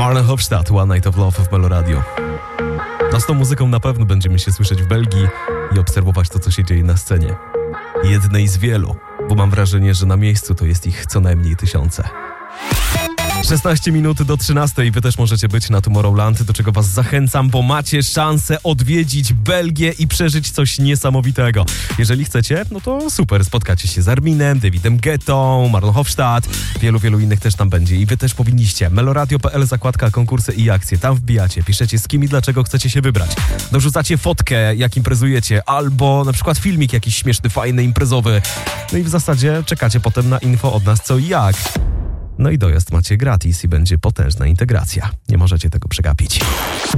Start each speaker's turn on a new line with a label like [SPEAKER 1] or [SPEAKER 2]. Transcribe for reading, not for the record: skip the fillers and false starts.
[SPEAKER 1] Marlon Hofstadt, One Night of Love w Meloradio. No z tą muzyką na pewno będziemy się słyszeć w Belgii i obserwować to, co się dzieje na scenie. Jednej z wielu, bo mam wrażenie, że na miejscu to jest ich co najmniej tysiące. 16 minut do 13. Wy też możecie być na Tomorrowland, do czego was zachęcam, bo macie szansę odwiedzić Belgię i przeżyć coś niesamowitego. Jeżeli chcecie, no to super, spotkacie się z Arminem, Davidem Guettą, Marlon Hofstadt, wielu innych też tam będzie i wy też powinniście. Meloradio.pl, zakładka konkursy i akcje, tam wbijacie, piszecie z kim i dlaczego chcecie się wybrać. Dorzucacie fotkę, jak imprezujecie, albo na przykład filmik jakiś śmieszny, fajny, imprezowy. No i w zasadzie czekacie potem na info od nas co i jak. No i dojazd macie gratis i będzie potężna integracja. Nie możecie tego przegapić.